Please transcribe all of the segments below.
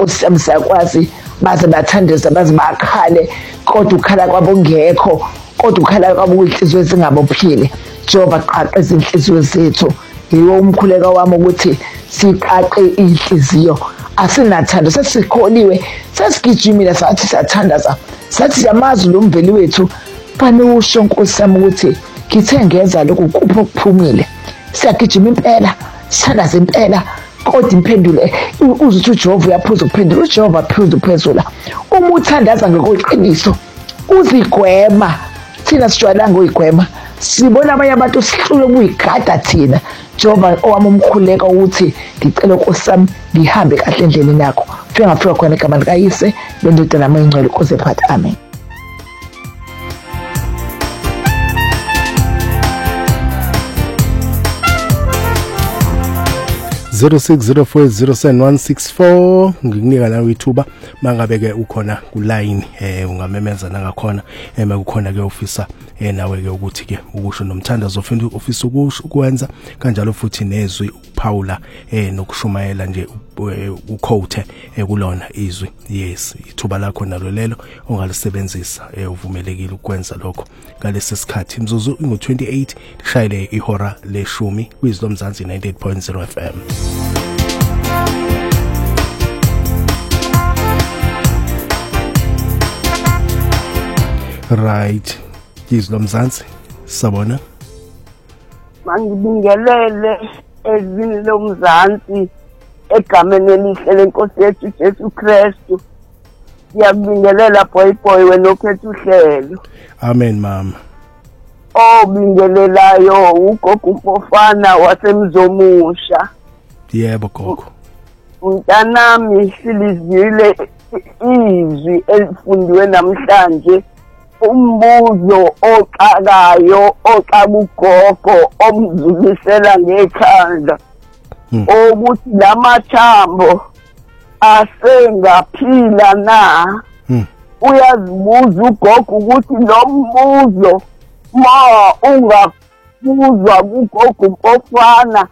Nkosi yami sakwazi baze bathandaza baze bakhale kodwa ukhala kwabo ngekho kodwa ukhala kwabo inhliziyo ezingabophile Jehova qhaqeza inhliziyo zethu yiwo umkhuleka wami ukuthi siqaqe inhliziyo asinathanda sesikholiwe sesigijimile sathi siyathandaza sathi yamazi lo mveli wethu panosho Nkosi yami ukuthi ngithe ngeza lokhu kupho okuphumile siyagijima impela sithandaza impela kodwa impendulo uzuthi uJehova uyaphuza ukuphendula uJehova aphuza ukuphezula uma uthandaza ngeqiniso uzigwema thina sijwayelanga uyigwema sibona abanye abantu sihlule ukuyigada thina Jehova owami umkhuleka ukuthi ngicela Nkosi yami ngihambe kahle endleleni yakho ufike ngafika khona igama likayise lendodana namangcwele kuze phathi amen 0604071164 ngikunika nawe ithuba mangabe ke ukhona ku line ungamemeza nangakhona makukhona ke officer nawe ke ukuthi ke ukusho nomthandazo ofuna office ukwenza kanjalo futhi nezwi ukuphawula nokushumayela nje uquote kulona izwi yes ithuba lakho nalo lelo ongalisebenzisa uvumelekile ukwenza lokho ngalesi sikhathi imzuzu ngo28 lishayile ihora le10 kwizlo Mzansi 98.0 FM right izlo Mzansi sabona mangibingelele ezini lomzansi egameni elihle lenkosi yethu Jesu Kristu siyabingelela boy wena ophethe uhlelo amen mama bingelelayo ugogo uMfofana wasemzomusha yebo gogo umntanami silizile izwi elifundiwe namhlanje umbuzo oxakayo oxabugogo omzulisela ngekhanda ukuthi lamathambo asengaphila na uyazibuza ugogo ukuthi lo mbuzo ma ungafuzwa kugogo uMfofana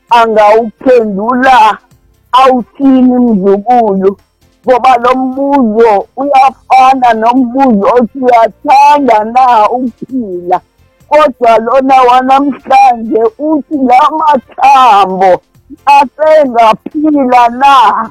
angawuphendula awuthini mzukulu ngoba lo mbuzo uyafana nombuzo othi uyathanda na ukuphila kodwa lona wanamhlanje uthi lamathambo asengaphila na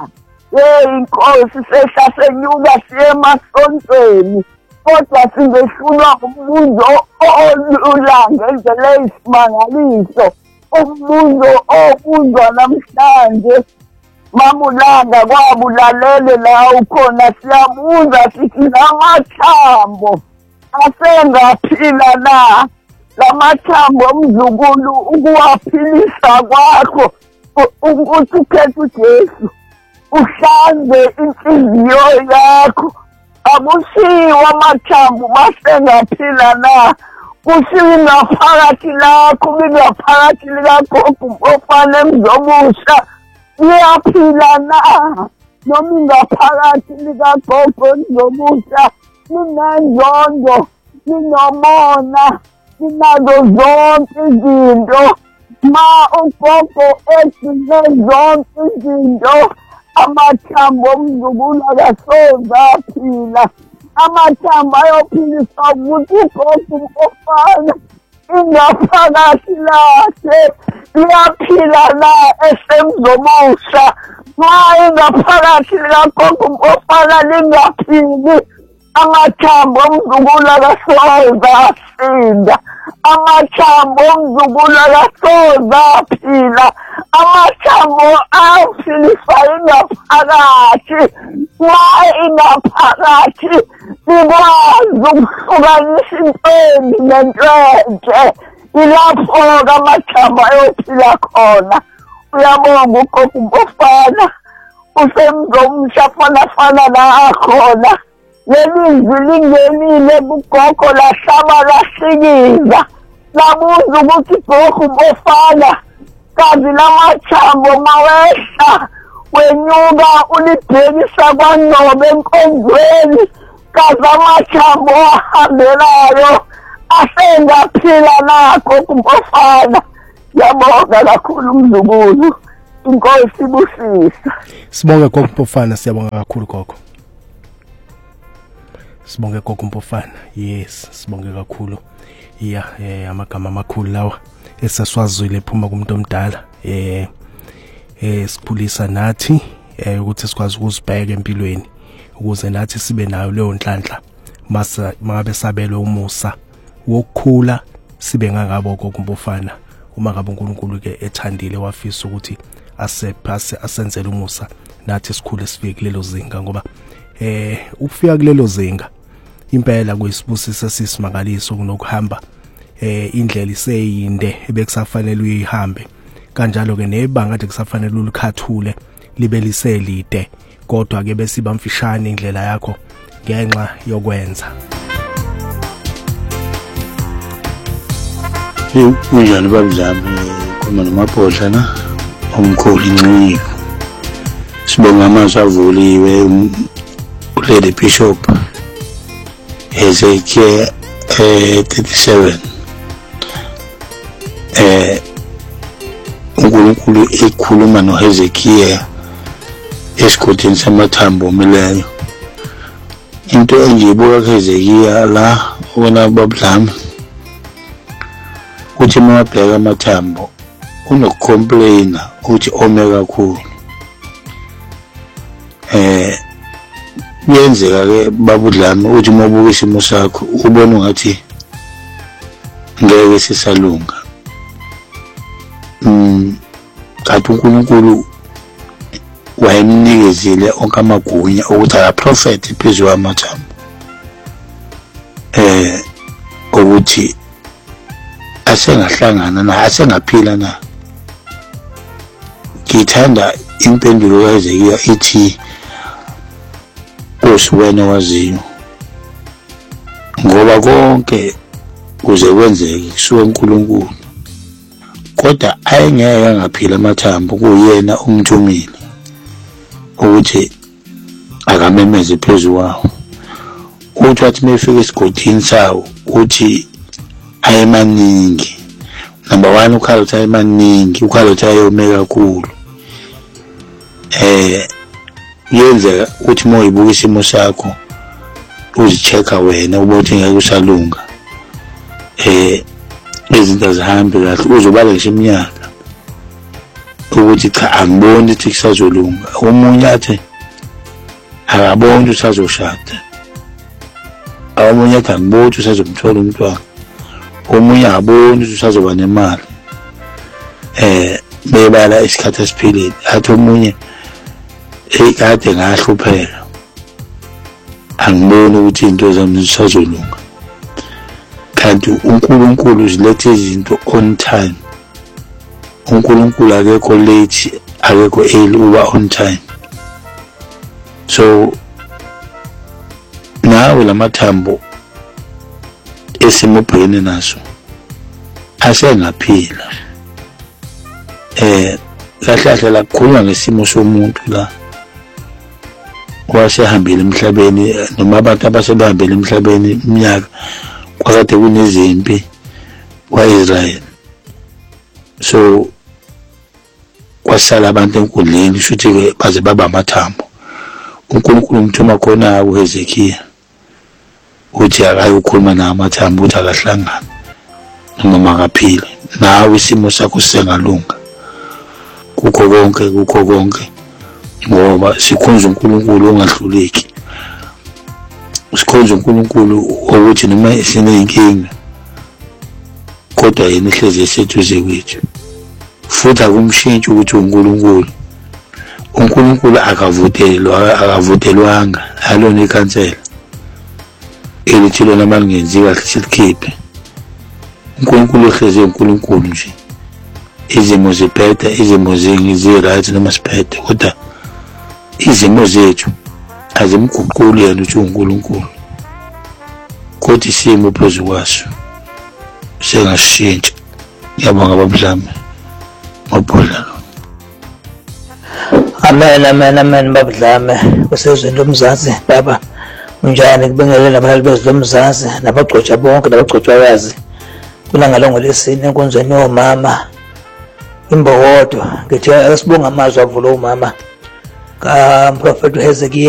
inkosi sehlasenyuka siye emasontweni kodwa singehlulwa umbuzo olula ngendlela eyisimangaliso umbuzo obuzwa namhlanje mamulanga kwabulalele la ukhona siyabuza sithi lamathambo asengaphila na lamathambo mzukulu ukuwaphilisa kwakho ukuthi ukhethe uJesu uhlanze inhliziyo yakho akushiwo amathambo masengaphila na kushiwo ngaphakathi lakho kungaphakathi likagogo uMfofana emzomusha uyaphila na noma ngaphakathi likagogo emzomusha ninenzondo ninomona ninazo zonke izinto ma ugogo egcine zonke izinto amathambo omzukulu akasoze aphila amathambo ayophiliswa ukuthi ugogo uMfofana ingaphakathi lakhe liyaphila na esemzomusha ma ingaphakathi likagogo uMfofana lingaphili amathambo omzukulu akasoze asinda amathambo omzukulu akasoze aphila amathambo aphilisa ingaphakathi ma ingaphakathi ikwazi ukuhlukanisa impeni nentwente ilapho-ke amathambo ayophila khona uyabonga ugogo uMfofana usemzomusha fana la khona lelizwi lingenile kugogo lahlaba lahlikiza labuza ukuthi gogo uMfofana kazi lamathambo mawehla wenyuka ulibhekisa kwaNobe enkonzweni kazi amathambo ahambelayo asengaphila nakho uMfofana yabonga kakhulu mzukulu Inkosi ibusisa. Sibonge gogo Mpofana, siyabonga kakhulu gogo. Sibonge gogo Mpofana. Yes, sibonge kakhulu. Amagama amakhulu lawa esaswazile ephuma kumuntu omdala. Sikhulisa nathi ukuthi sikwazi ukuzibheka empilweni ukuze nathi sibe nayo leyo nhlanhla mangabe sabelwe umusa wokukhula sibe ngangabo gogo Mpofana. Uma ngabe uNkulunkulu ke ethandile wafisa ukuthi asenzele umusa nathi sikhule sifike kulelo zinga, ngoba ukufika kulelo zinga impela kuyisibusisa sisimangaliso kunokuhamba indlela iseyinde ebekusafanele uyihambe. Kanjalo ke nebanga kade kusafanele ulikhathule libe liselide, kodwa ke besiba mfishane indlela yakho ngenxa yokwenza. Kunjani babuzami kuma nomaphodla na omkhulu Nciko. Sibonga amazwi avuliwe uLady Bishop Ezekiel 37. uNkulunkulu ekhuluma noHezekiya esigodini samathambo omileyo. Into enjibuka kuHezekiya la wona babudlami uthi mabheka amathambo unokcomplaina uthi ome kakhulu. Kuyenzeka ke babudlami uthi mabuka isimo sakho ubona ungathi ngeke sisalunga. Kanti uNkulunkulu wayemnikezile onke amagunya ukuthi akaprofete phezulu kwamathambo, ukuthi asengahlangana na asengaphila na. Ngithanda impendulo kaHezekiya ithi usuwena waziyo, ngoba konke kuze kwenzeke kusuka uNkulunkulu, kodwa ayengeke angaphila amathambo kuyena umthumile ukuthi akamemeze phezulu kwawo. Uthi wathi mefika esigodini sawo uthi ayemaningi. Number 1 ukhala uthi ayemaningi, ukhala uthi ayome kakhulu. Yenzeka uthi moyibuka isimo sakho uzicheka wena ukuthi ngeke usalunga, izinto azihambe kahle, uzobala ngisho iminyaka ukuthi cha angiboni ukuthi kusazolunga. Omunye athi akaboni ukuthi azoshada, omunye athi angiboni ukuthi usazomthola umntwana, omunye akaboni ukuthi usazoba nemali. Bebala isikhathi esiphilile, athi omunye kade ngahlupheka, angiboni ukuthi into zami zisazolunga. Kanti uNkulunkulu uzilethe izinto on time. uNkulunkulu akekho late, akekho early, uba on time. So nawe lamathambo esimubhekene naso asengaphila. Kahle la kukhulunywa ngesimo somuntu la wasehambile emhlabeni, noma abantu abasebehambile emhlabeni iminyaka kwakade kunezimpi kwaIsrael. So kwasala abantu enkundleni futhi ke baze baba amathambo. uNkulunkulu umthuma khona uHezekiya uthi akayokhuluma namathambo ukuthi akahlangana noma akaphile. Nawe isimo sakho sengalunga kukho konke, ngoba sikhonza uNkulunkulu ongahluleki. Sikhonza uNkulunkulu ukuthi noma sineyinkinga kodwa yena ihlezi eseduze kwethu, futhi akumshintshi ukuthi uNkulunkulu akavutelwanga, alona ikhansela elithi lona malingenzi kahle silikhiphe. uNkulunkulu ehlezi uNkulunkulu nje, izimo ziphetha, izimo zi-right noma siphethe, kodwa izimo zethu azimguquli yena ukuthi uNkulunkulu, kodwa isimo phezu kwaso sengashintsha. Ngiyabonga babudlame mabhodla. Amen babudlame kusezweni lomzansi. Baba unjani? Kubingelele nabalali bezwe lomzansi nabagcotshwa bonke nabagcotshwakazi kulanga longo lesine enkonzweni yomama imbokodo ngithi asibonga amazwi avula umama kaMprofeti Hezekiya